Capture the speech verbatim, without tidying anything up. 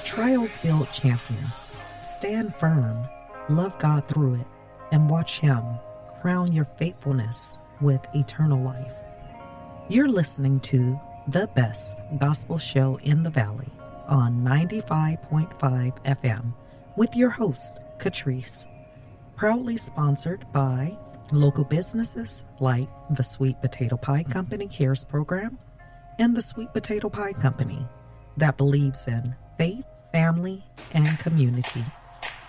Trials build champions. Stand firm, love God through it, and watch Him crown your faithfulness with eternal life. You're listening to the best gospel show in the Valley on ninety-five point five F M with your host, Catrice. Proudly sponsored by local businesses like the Sweet Potato Pie Company Cares Program and the Sweet Potato Pie Company that believes in faith, family, and community.